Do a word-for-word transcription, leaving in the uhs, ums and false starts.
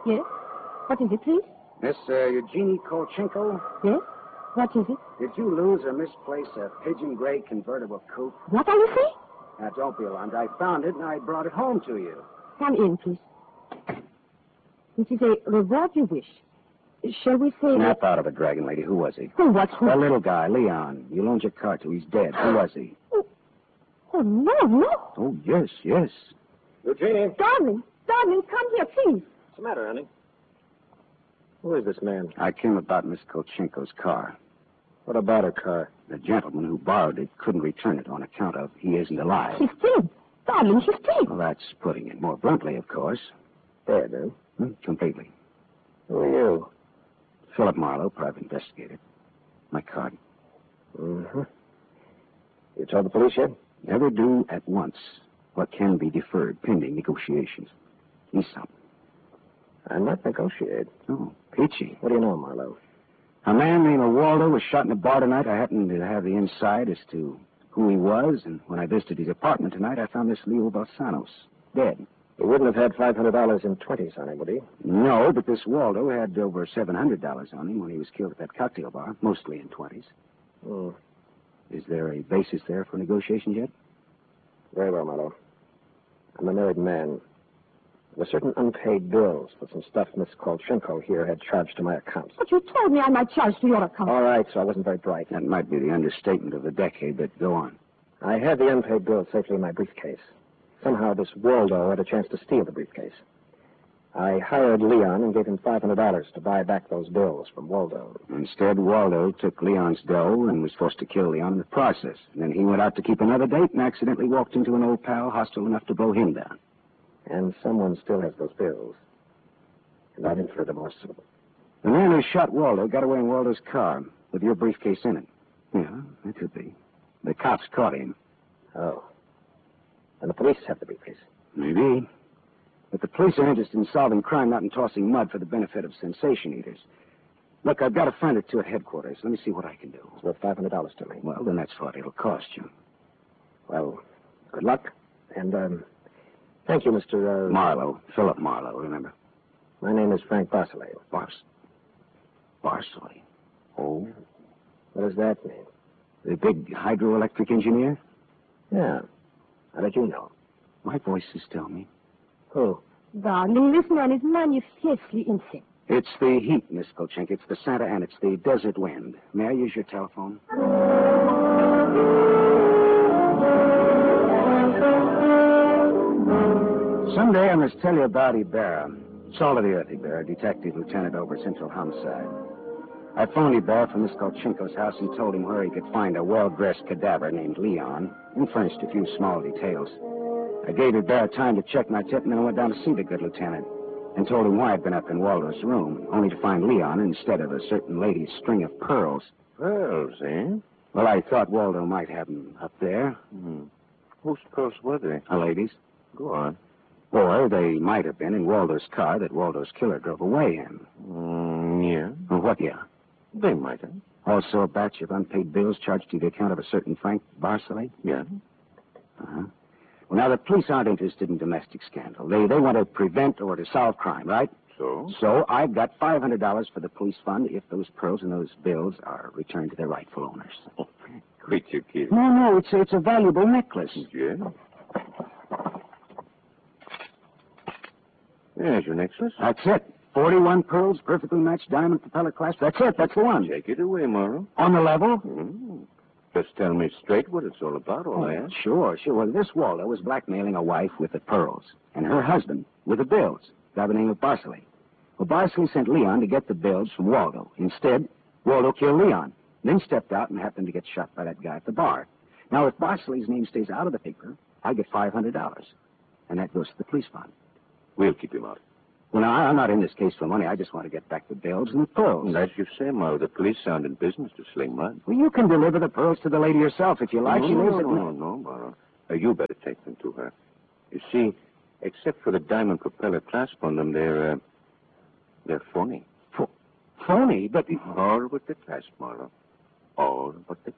Yes? What is it, please? Miss uh, Eugenie Kolchenko? Yes? What is it? Did you lose or misplace a pigeon gray convertible coupe? What are you saying? Now, don't be alarmed. I found it and I brought it home to you. Come in, please. This is a reward you wish. Shall we say... Snap out of it, Dragon Lady. Who was he? Who was who? The little guy, Leon. You loaned your car to. He's dead. Who was he? Oh, oh no, no. Oh, yes, yes. Eugenie. Darling, darling, come here, please. What's the matter, honey? Who is this man? I came about Miss Kolchenko's car. What about her car? The gentleman who borrowed it couldn't return it on account of he isn't alive. She's dead. Darling, she's dead. Well, that's putting it more bluntly, of course. Dead, huh? Hmm, completely. Who are you? Philip Marlowe, private investigator. My card. Mm-hmm. You told the police yet? Never do at once what can be deferred pending negotiations. He's something. I'm not negotiating. Oh, peachy. What do you know, Marlowe? A man named Waldo was shot in a bar tonight. I happened to have the inside as to who he was, and when I visited his apartment tonight, I found this Leo Balsanos dead. He wouldn't have had five hundred dollars in twenties on him, would he? No, but this Waldo had over seven hundred dollars on him when he was killed at that cocktail bar, mostly in twenties. Hmm. Is there a basis there for negotiations yet? Very well, Marlowe. I'm a married man. There were certain unpaid bills for some stuff Miss Kolchenko here had charged to my account. But you told me I might charge to your account. All right, so I wasn't very bright. That might be the understatement of the decade, but go on. I had the unpaid bills safely in my briefcase. Somehow this Waldo had a chance to steal the briefcase. I hired Leon and gave him five hundred dollars to buy back those bills from Waldo. Instead, Waldo took Leon's dough and was forced to kill Leon in the process. And then he went out to keep another date and accidentally walked into an old pal hostile enough to blow him down. And someone still has those bills. And I'm in for a divorce. The man who shot Waldo got away in Waldo's car with your briefcase in it. Yeah, that could be. The cops caught him. Oh. And the police have the briefcase. Maybe. But the police are interested in solving crime, not in tossing mud for the benefit of sensation eaters. Look, I've got a friend or two at headquarters. Let me see what I can do. It's worth five hundred dollars to me. Well, then that's what it'll cost you. Well, good luck. And, um, thank you, Mister Uh... Marlowe. Philip Marlowe, remember? My name is Frank Barcelay. Bars... Barcelay. Oh? What does that mean? The big hydroelectric engineer? Yeah. How did you know? My voices tell me. Who? Darling, this man is manifestly insane. It's the heat, Miss Kolchenko. It's the Santa Ana. It's the desert wind. May I use your telephone? Someday I must tell you about Ibarra. Salt of the earth, Ibarra, detective lieutenant over Central Homicide. I phoned Ibarra from Miss Kolchenko's house and told him where he could find a well-dressed cadaver named Leon and furnished a few small details. I gave Ibarra time to check my tip, and then I went down to see the good lieutenant and told him why I'd been up in Waldo's room, only to find Leon instead of a certain lady's string of pearls. Pearls, eh? Well, I thought Waldo might have them up there. Hmm. Whose pearls were they? A lady's. Go on. Or they might have been in Waldo's car that Waldo's killer drove away in. Mm, yeah. Well, what, yeah? They might have. Also a batch of unpaid bills charged to the account of a certain Frank Barcelay? Yeah. Uh-huh. Well, now, the police aren't interested in domestic scandal. They they want to prevent or to solve crime, right? So? So I've got five hundred dollars for the police fund if those pearls and those bills are returned to their rightful owners. Oh, quit your kid. No, no, it's, it's a valuable necklace. Yeah? There's your necklace. That's it. forty-one pearls, perfectly matched diamond propeller clasp. That's it. That's the one. Take it away, Morrow. On the level? Mm. Just tell me straight what it's all about, all I ask. Sure, sure. Well, this Waldo was blackmailing a wife with the pearls, and her husband with the bills, by the name of Barcelay. Well, Barcelay sent Leon to get the bills from Waldo. Instead, Waldo killed Leon, then stepped out and happened to get shot by that guy at the bar. Now, if Barcelay's name stays out of the paper, I get five hundred dollars, and that goes to the police fund. We'll keep him out. Well, now, I'm not in this case for money. I just want to get back the bills and the pearls. And as you say, Morrow, the police aren't in business to sling mud. Well, you can deliver the pearls to the lady herself if you like. No, She no, lives no, at... no, no, no, Morrow. Uh, you better take them to her. You see, except for the diamond propeller clasp on them, they're, uh, they're phony. Ph- phony, but... All but the clasp, Morrow. All but the